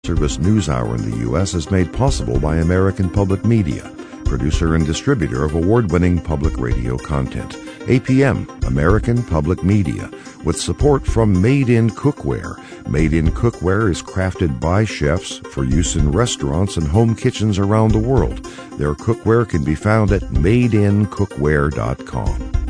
Service News Hour in the U.S. is made possible by American Public Media, producer and distributor of award-winning public radio content. APM, American Public Media, with support from Made in Cookware. Made in Cookware is crafted by chefs for use in restaurants and home kitchens around the world. Their cookware can be found at madeincookware.com.